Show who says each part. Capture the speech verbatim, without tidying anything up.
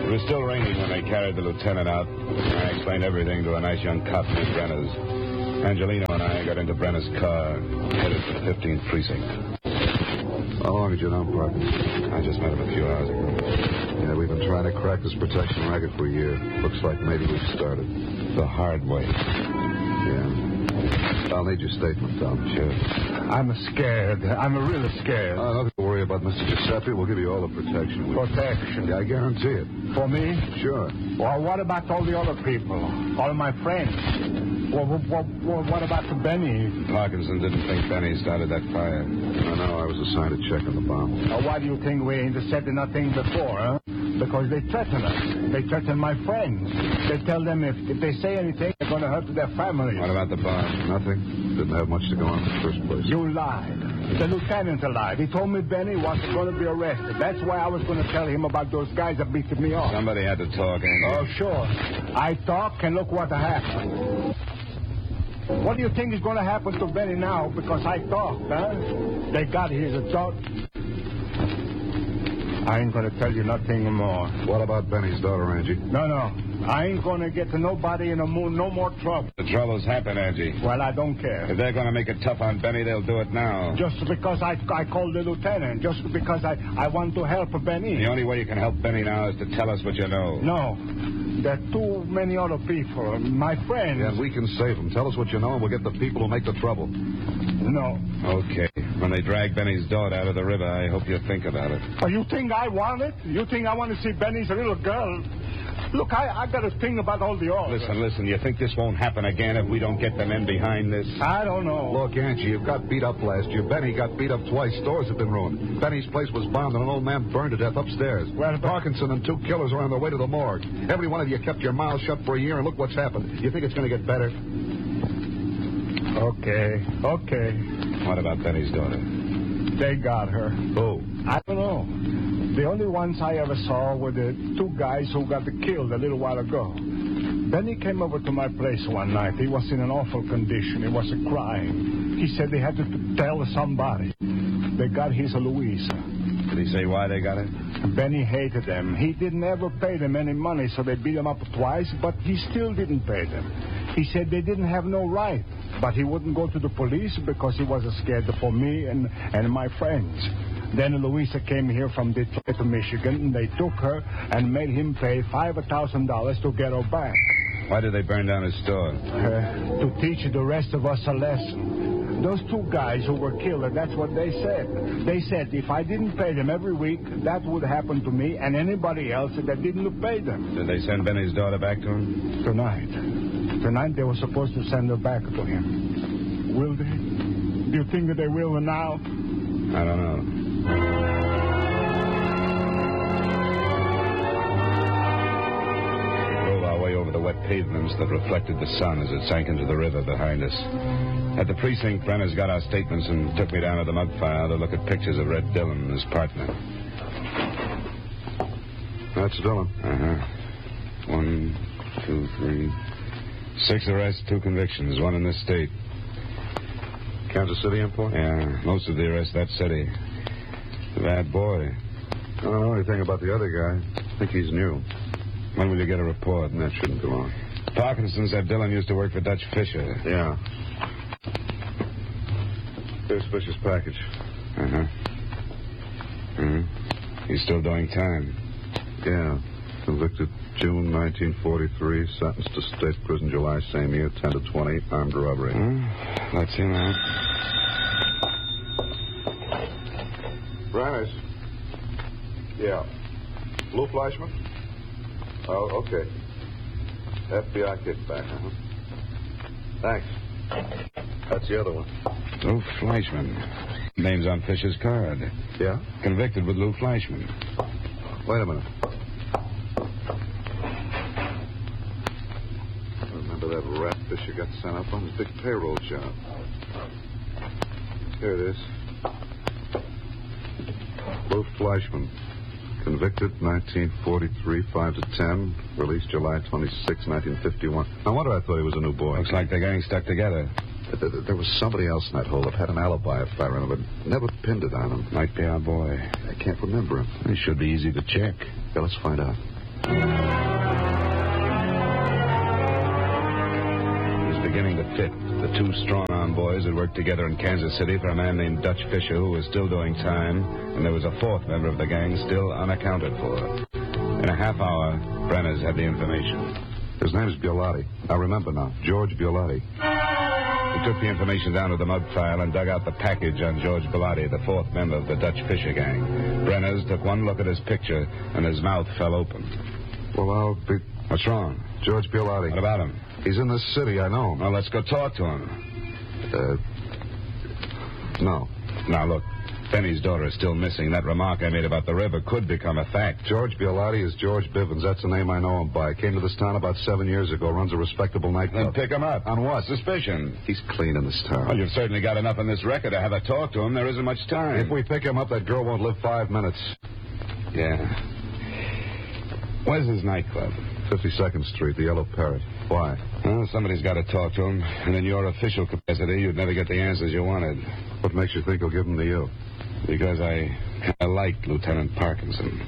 Speaker 1: It was still raining when they carried the lieutenant out. I explained everything to a nice young cop named Brenner's. Angelino and I got into Brenner's car, headed for the fifteenth precinct.
Speaker 2: How long had you known Parker?
Speaker 1: I just met him a few hours ago.
Speaker 2: Yeah, we've been trying to crack this protection racket for a year. Looks like maybe we've started.
Speaker 1: The hard way.
Speaker 2: Yeah. I'll need your statement, Tom.
Speaker 1: Sure.
Speaker 3: I'm scared. I'm really scared.
Speaker 2: Oh, nothing to worry about, Mister Giuseppe. We'll give you all the protection.
Speaker 3: Protection?
Speaker 2: Yeah, I guarantee it.
Speaker 3: For me?
Speaker 2: Sure.
Speaker 3: Well, what about all the other people? All my friends? Well, what, what, what about the Benny?
Speaker 1: Parkinson didn't think Benny started that fire.
Speaker 2: No, no, I was assigned to check on the bomb.
Speaker 3: Uh, why do you think we intercepted nothing before, huh? Because they threaten us. They threaten my friends. They tell them if, if they say anything, they're going to hurt their families.
Speaker 1: What about the bomb?
Speaker 2: Nothing. Didn't have much to go on in the first place.
Speaker 3: You lied. The lieutenant lied. He told me Benny wasn't going to be arrested. That's why I was going to tell him about those guys that beat me off.
Speaker 1: Somebody had to talk, ain't
Speaker 3: Oh, sure. I talk, and look what happened. What do you think is going to happen to Benny now because I talked, huh? They got his thought. I ain't going to tell you nothing more.
Speaker 2: What about Benny's daughter, Angie?
Speaker 3: No, no. I ain't going to get to nobody in the moon, no more trouble.
Speaker 1: The trouble's happened, Angie.
Speaker 3: Well, I don't care.
Speaker 1: If they're going to make it tough on Benny, they'll do it now.
Speaker 3: Just because I, I called the lieutenant. Just because I, I want to help Benny.
Speaker 1: The only way you can help Benny now is to tell us what you know.
Speaker 3: No. There are too many other people. My friends.
Speaker 2: Yeah, and we can save them. Tell us what you know, and we'll get the people who make the trouble.
Speaker 3: No.
Speaker 1: Okay. When they drag Benny's daughter out of the river, I hope you think about it.
Speaker 3: Oh, you think I want it? You think I want to see Benny's little girl? Look, I, I got to think about all the orders.
Speaker 1: Listen, listen, you think this won't happen again if we don't get the men behind this?
Speaker 3: I don't know.
Speaker 2: Look, Angie, you got beat up last year. Benny got beat up twice. Stores have been ruined. Benny's place was bombed and an old man burned to death upstairs.
Speaker 3: Well, but...
Speaker 2: Parkinson and two killers are on their way to the morgue. Every one of you kept your mouths shut for a year, and look what's happened. You think it's going to get better?
Speaker 3: Okay, okay.
Speaker 1: What about Benny's daughter?
Speaker 3: They got her.
Speaker 2: Who?
Speaker 3: I don't know. The only ones I ever saw were the two guys who got killed a little while ago. Benny came over to my place one night. He was in an awful condition. He was crying. He said they had to tell somebody. They got his Louisa.
Speaker 1: Did he say why they got her?
Speaker 3: Benny hated them. He didn't ever pay them any money, so they beat him up twice, but he still didn't pay them. He said they didn't have no right, but he wouldn't go to the police because he was scared for me and, and my friends. Then Louisa came here from Detroit to Michigan, and they took her and made him pay five thousand dollars to get her back.
Speaker 1: Why did they burn down his store?
Speaker 3: Uh, to teach the rest of us a lesson. Those two guys who were killed, that's what they said. They said if I didn't pay them every week, that would happen to me and anybody else that didn't pay them.
Speaker 1: Did they send Benny's daughter back to him?
Speaker 3: Tonight. Tonight they were supposed to send her back to him. Will they? Do you think that they will now?
Speaker 1: I don't know. Over the wet pavements that reflected the sun as it sank into the river behind us. At the precinct, Brenner's got our statements and took me down to the mug file to look at pictures of Red Dillon and his partner.
Speaker 2: That's Dillon.
Speaker 1: Uh-huh. One, two, three... Six arrests, two convictions, one in this state.
Speaker 2: Kansas City import?
Speaker 1: Yeah, most of the arrests that city. Bad boy.
Speaker 2: I don't know anything about the other guy. I think he's new.
Speaker 1: When will you get a report?
Speaker 2: That shouldn't go on.
Speaker 1: Parkinson said Dillon used to work for Dutch Fisher.
Speaker 2: Yeah. Here's Fisher's package.
Speaker 1: Uh-huh. Uh-huh. He's still doing time.
Speaker 2: Yeah. Convicted June nineteen forty-three. Sentenced to state prison July same year. ten to twenty. Armed robbery.
Speaker 1: Uh, let's see now.
Speaker 2: Branners. Yeah. Lou Fleischman? Oh, okay. F B I kickback, huh? Thanks. That's the other one.
Speaker 1: Lou Fleischman. Name's on Fisher's card.
Speaker 2: Yeah?
Speaker 1: Convicted with Lou Fleischman.
Speaker 2: Wait a minute. Remember that rat Fisher got sent up on his big payroll job? Here it is. Lou Fleischman. Convicted, nineteen forty-three, five to ten. Released July twenty-sixth, nineteen fifty-one. No wonder I thought he was a new boy.
Speaker 1: Looks like they're getting stuck together.
Speaker 2: There, there was somebody else in that holdup. Had an alibi, if I remember. Never pinned it on him.
Speaker 1: Might be our boy.
Speaker 2: I can't remember him.
Speaker 1: He should be easy to check.
Speaker 2: Yeah, let's find out.
Speaker 1: It was beginning to fit. The two strong-arm boys had worked together in Kansas City for a man named Dutch Fisher, who was still doing time, and there was a fourth member of the gang still unaccounted for. In a half hour, Brenner's had the information.
Speaker 2: His name's Biolotti. I remember now. George Biolotti.
Speaker 1: He took the information down to the mug file and dug out the package on George Biolotti, the fourth member of the Dutch Fisher gang. Brenner's took one look at his picture, and his mouth fell open.
Speaker 2: Well, I'll be...
Speaker 1: What's wrong?
Speaker 2: George Biolotti.
Speaker 1: What about him?
Speaker 2: He's in this city. I know him.
Speaker 1: Well, let's go talk to him.
Speaker 2: Uh, no.
Speaker 1: Now, look, Benny's daughter is still missing. That remark I made about the river could become a fact.
Speaker 2: George Biolotti is George Bivens. That's the name I know him by. Came to this town about seven years ago. Runs a respectable nightclub.
Speaker 1: Then pick him up.
Speaker 2: On what?
Speaker 1: Suspicion.
Speaker 2: He's clean in this town.
Speaker 1: Well, you've certainly got enough on this record to have a talk to him. There isn't much time.
Speaker 2: If we pick him up, that girl won't live five minutes.
Speaker 1: Yeah. Where's his nightclub?
Speaker 2: fifty-second Street, the Yellow Parrot. Why?
Speaker 1: Well, somebody's got to talk to him. And in your official capacity, you'd never get the answers you wanted.
Speaker 2: What makes you think he'll give them to you?
Speaker 1: Because I kind of like Lieutenant Parkinson.